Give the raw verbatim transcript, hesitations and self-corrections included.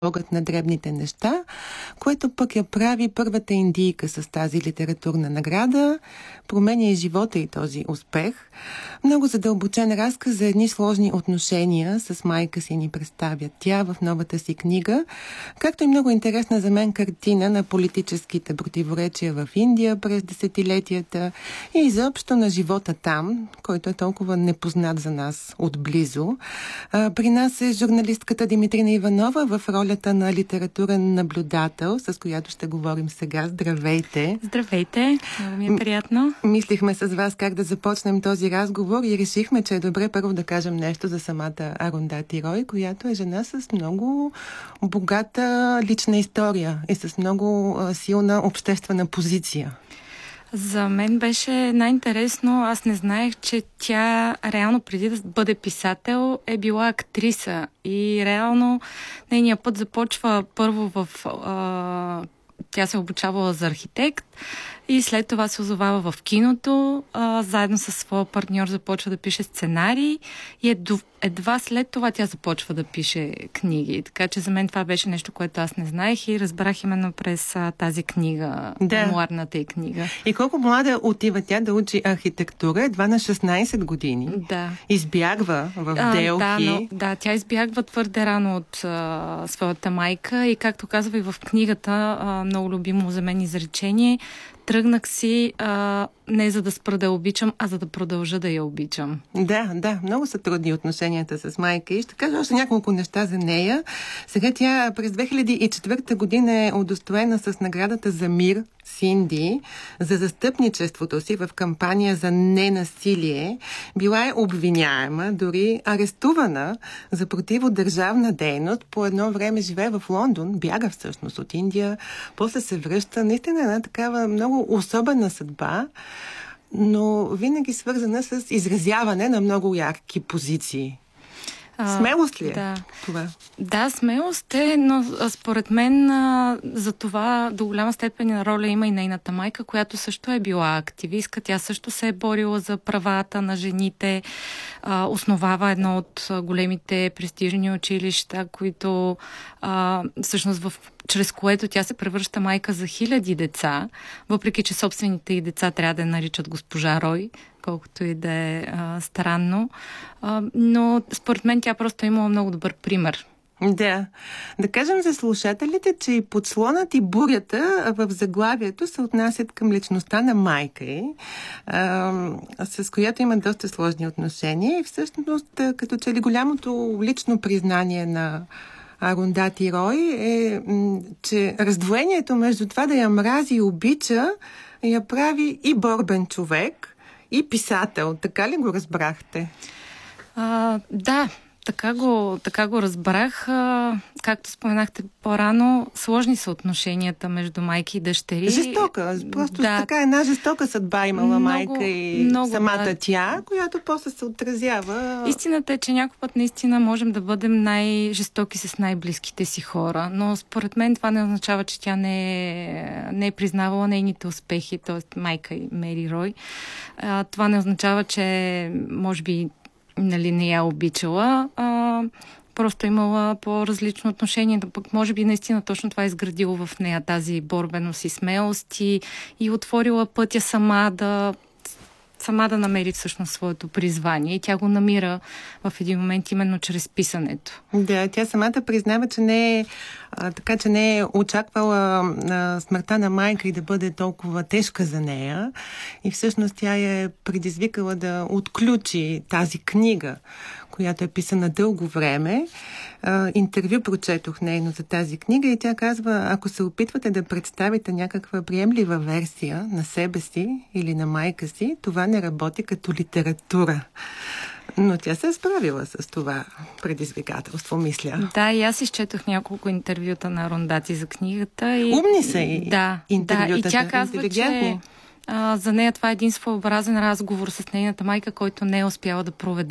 огът на дребните неща, което пък я прави първата индийка с тази литературна награда. Променя и живота и този успех. Много задълбочен разказ за едни сложни отношения с майка си ни представя тя в новата си книга, както и много интересна за мен картина на политическите противоречия в Индия през десетилетията и изобщо на живота там, който е толкова непознат за нас отблизо. При нас е журналистката Димитрина Иванова в ролята на литературен наблюдател, с която ще говорим сега. Здравейте! Здравейте! Много ми е приятно. Мислихме с вас как да започнем този разговор и решихме, че е добре първо да кажем нещо за самата Арундати Рой, която е жена с много богата лична история и с много силна обществена позиция. За мен беше най-интересно. Аз не знаех, че тя реално преди да бъде писател е била актриса. И реално нейният път започва първо в... А, тя се обучавала за архитект и след това се озовава в киното. А, заедно с своя партньор започва да пише сценарии и едва, едва след това тя започва да пише книги. Така че за мен това беше нещо, което аз не знаех и разбрах именно през а, тази книга, да. мемоарната й книга. И колко млада отива тя да учи архитектура? Едва на шестнайсет години. Да. Избягва в а, Делхи. Да, но, да, тя избягва твърде рано от а, своята майка и както казва и в книгата, а, много любимо за мен изречение, тръгнах си а, не за да спра да я обичам, а за да продължа да я обичам. Да, да, много са трудни отношенията с майка и ще кажа още няколко неща за нея. Сега тя през две хиляди и четвърта година е удостоена с наградата за мир Синди за застъпничеството си в кампания за ненасилие. Била е обвиняема, дори арестувана за противодържавна дейност. По едно време живее в Лондон, бяга всъщност от Индия, после се връща. Наистина една такава много особена съдба, но винаги свързана с изразяване на много ярки позиции. Смелост ли е да. това? Да, смелост е, но според мен за това до голяма степен на роля има и нейната майка, която също е била активистка. Тя също се е борила за правата на жените, основава едно от големите престижни училища, които всъщност в чрез което тя се превръща майка за хиляди деца, въпреки че собствените й деца трябва да я наричат госпожа Рой, колкото и да е а, странно. А, но според мен тя просто е имала много добър пример. Да. Да кажем за слушателите, че и подслонът и бурята в заглавието се отнасят към личността на майка й, с която има доста сложни отношения и всъщност като че ли голямото лично признание на Арундати Рой е, че раздвоението между това да я мрази и обича я прави и борбен човек, и писател. Така ли го разбрахте? А, да, така го, така го разбрах. А, както споменахте по-рано, сложни са отношенията между майки и дъщери. Жестока. Просто да. така една жестока съдба имала много, майка и много, самата да. тя, която после се отразява. Истината е, че някой път наистина можем да бъдем най-жестоки с най-близките си хора, но според мен това не означава, че тя не е, не е признавала нейните успехи, т.е. майка и Мери Рой. А, това не означава, че може би нали, не я обичала, а, просто имала по-различно отношение. Да пък може би наистина точно това е изградило в нея тази борбеност и смелост и, и отворила пътя сама да сама да намери всъщност своето призвание и тя го намира в един момент именно чрез писането. Да, тя самата признава, че не е а, така, че не е очаквала а, смъртта на майка и да бъде толкова тежка за нея и всъщност тя я е предизвикала да отключи тази книга, която е писана дълго време. А, интервю прочетох нейно за тази книга и тя казва, ако се опитвате да представите някаква приемлива версия на себе си или на майка си, това не работи като литература. Но тя се е справила с това предизвикателство, мисля. Да, и аз изчетох няколко интервюта на Арундати за книгата. И... Умни са и да, интервюта. Да, и тя казва, че а, за нея това е един своеобразен разговор с нейната майка, който не е успяла да проведе